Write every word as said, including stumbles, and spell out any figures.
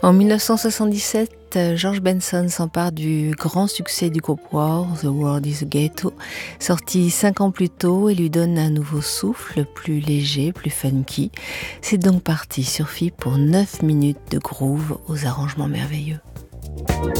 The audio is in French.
En mille neuf cent soixante-dix-sept, George Benson s'empare du grand succès du groupe War, The World is a Ghetto, sorti cinq ans plus tôt et lui donne un nouveau souffle, plus léger, plus funky. C'est donc parti sur F I P pour neuf minutes de groove aux arrangements merveilleux.